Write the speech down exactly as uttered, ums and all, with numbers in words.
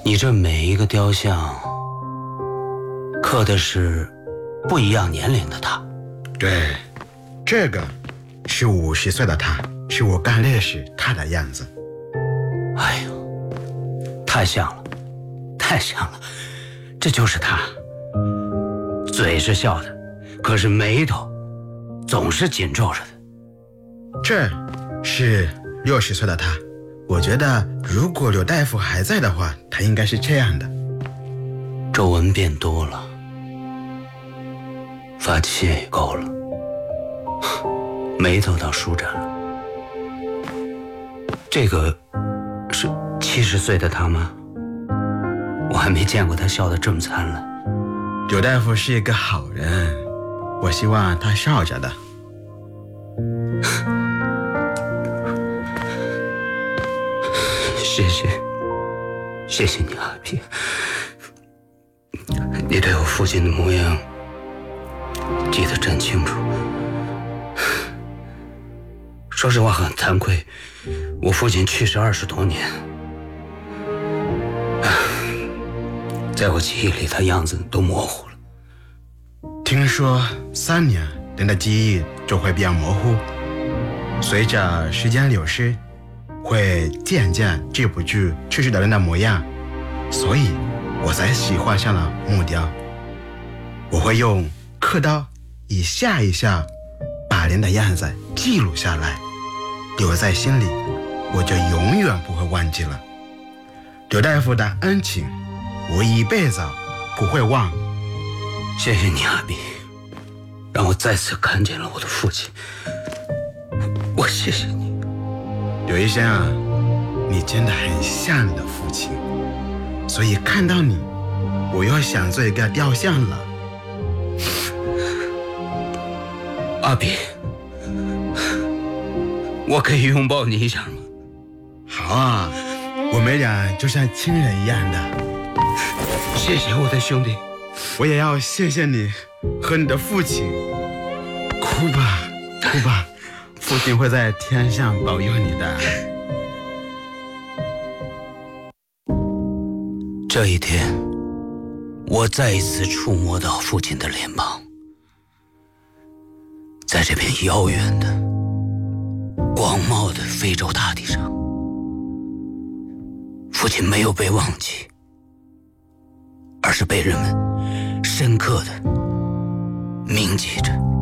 你这每一个雕像刻的是不一样年龄的他。 对，这个是五十岁的他，是我刚认识他的样子。 哎呦，太像了，太像了，这就是他。嘴是笑的，可是眉头总是紧皱着的。 这是六十岁的他，我觉得如果刘大夫还在的话，他应该是这样的。 皱纹变多了，发际线也高了，眉头倒舒展了。这个是七十岁的他吗？我还没见过他笑得这么灿烂。 刘大夫是一个好人，我希望他笑着的。 谢谢，谢谢你，阿比。你对我父亲的模样记得真清楚。说实话，很惭愧，我父亲去世二十多年，在我记忆里，他样子都模糊了。 听说三年，人的记忆就会变模糊，随着时间流逝，会渐渐记不住去世的人的模样，所以我才喜欢上了木雕。我会用刻刀一下一下把人的样子记录下来，留在心里，我就永远不会忘记了。刘大夫的恩情，我一辈子不会忘。 谢谢你，阿比，让我再次看见了我的父亲。我谢谢你。 刘医生啊，你真的很像你的父亲，所以看到你，我又想做一个雕像了。 阿比，我可以拥抱你一下吗？ 好啊，我们俩就像亲人一样的。 谢谢我的兄弟。 我也要谢谢你和你的父亲。哭吧，哭吧，父亲会在天上保佑你的。 这一天，我再一次触摸到父亲的脸庞，在这片遥远的、广袤的非洲大地上，父亲没有被忘记，而是被人们深刻地铭记着。